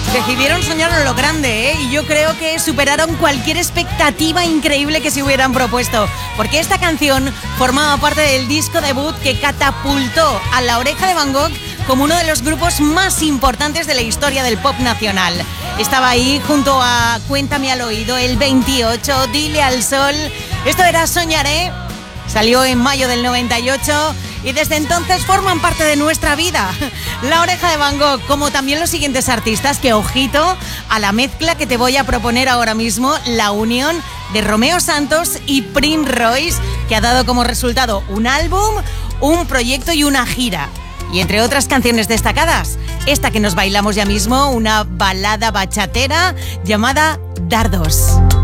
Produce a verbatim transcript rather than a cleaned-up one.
Decidieron soñar a lo grande, ¿eh? Y yo creo que superaron cualquier expectativa increíble que se hubieran propuesto, porque esta canción formaba parte del disco debut que catapultó a La Oreja de Van Gogh como uno de los grupos más importantes de la historia del pop nacional. Estaba ahí junto a Cuéntame al oído, El veintiocho, Dile al sol. Esto era Soñaré. Salió en mayo del noventa y ocho y desde entonces forman parte de nuestra vida. La Oreja de Van Gogh, como también los siguientes artistas, que ojito a la mezcla que te voy a proponer ahora mismo, la unión de Romeo Santos y Prince Royce, que ha dado como resultado un álbum, un proyecto y una gira. Y entre otras canciones destacadas, esta que nos bailamos ya mismo, una balada bachatera llamada Dardos.